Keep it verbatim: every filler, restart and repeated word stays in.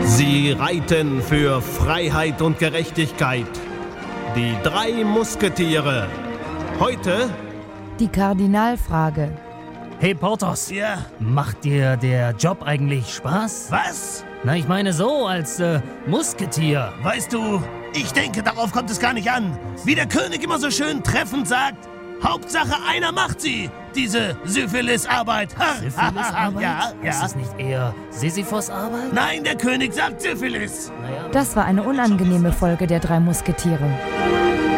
Sie reiten für Freiheit und Gerechtigkeit. Die drei Musketiere. Heute die Kardinalfrage. Hey Porthos, Ja? macht dir der Job eigentlich Spaß? Was? Na, ich meine so, als äh, Musketier. Weißt du, ich denke, darauf kommt es gar nicht an. Wie der König immer so schön treffend sagt, Hauptsache einer macht sie, diese Syphilis-Arbeit. Syphilis-Arbeit? Ja, ja. Ist es nicht eher Sisyphos-Arbeit? Nein, der König sagt Syphilis. Naja. Das war eine unangenehme Folge der drei Musketiere.